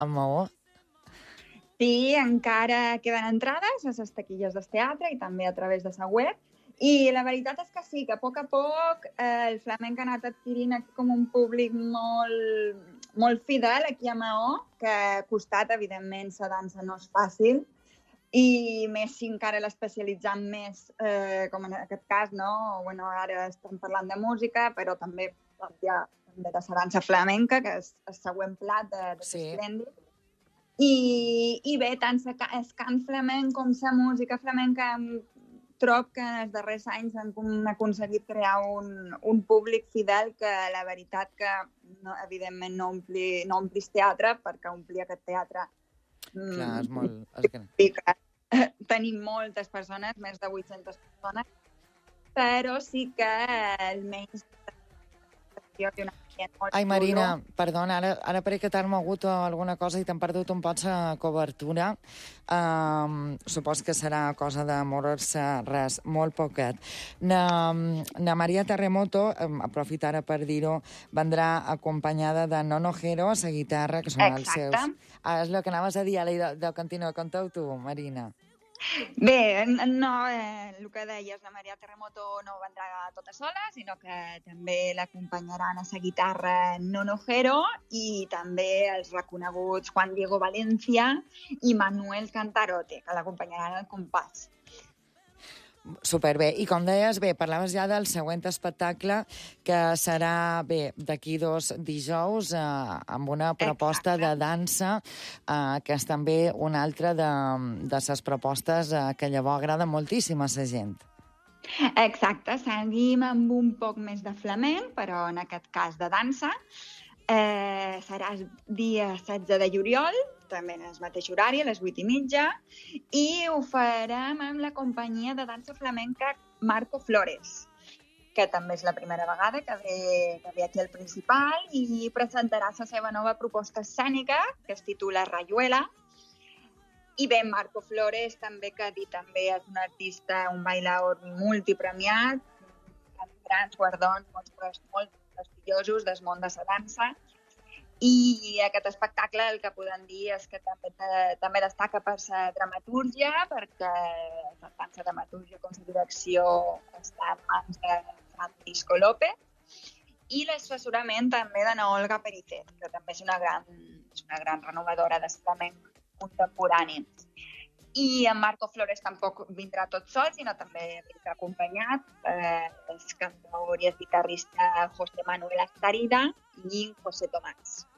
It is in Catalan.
a Maó? Sí, encara queden entrades a les taquilles del teatre i també a través de la web. I la veritat és que sí, que a poc el flamenc ha anat adquirint aquí com un públic molt fidel aquí a Maó, que ha costat, evidentment, la dansa no és fàcil, i més si encara l'especialitzant més, com en aquest cas, no? Bueno, ara estem parlant de música, però també hi ha també de la dansa flamenca, que és el següent plat de l'esplèndid. I bé, tant el cant flamenc com la música flamenca trob que en els darrers anys han aconseguit crear un públic fidel que la veritat que evidentment no omplis teatre, perquè omplir aquest teatre clar, és molt... Tenim moltes persones, més de 800 persones, però sí que almenys Ai, Marina, perdona, ara pareix que t'has mogut alguna cosa i t'han perdut un poc la cobertura. Supos que serà cosa de moure-se res, molt poquet. Na Maria Terremoto, aprofitaré per dir-ho, vendrà acompanyada de Nono Jero a la guitarra, que són els seus... És el que anaves a dir, de continuar. Conteu tu, Marina. Bé, no, el que deies, la Maria Terremoto no vendrà tota sola, sinó que també l'acompanyaran a la guitarra Nono Jero i també els reconeguts Juan Diego Valencia i Manuel Cantarote, que l'acompanyaran al compàs. Superbé. I com deies, bé, parlaves ja del següent espectacle, que serà, bé, d'aquí 2 dijous, amb una proposta de dansa, que és també una altra de les propostes que llavors agrada moltíssim a la gent. Exacte, seguim amb un poc més de flamenc, però en aquest cas de dansa. Serà el dia 16 de juliol, també en el mateix horari, a les 8:30, i ho farem amb la companyia de dansa flamenca Marco Flores, que també és la primera vegada que ve aquí al Principal i presentarà la seva nova proposta escènica, que es titula Rayuela. I bé, Marco Flores també és un artista, un bailaor multipremiat, amb grans guardons, molt prestigiosos del món de la dansa, i aquest espectacle el que podem dir és que també destaca per la dramatúrgia, perquè tant la dramatúrgia com la direcció està en mans de Francisco López, i l'assessorament també de Olga Pericet, que també és una gran renovadora del flamenc contemporani. I en Marco Flores tampoc vindrà tot sol, sinó també vindrà acompanyat el cantaor i el guitarrista José Manuel Astarida i José Tomás.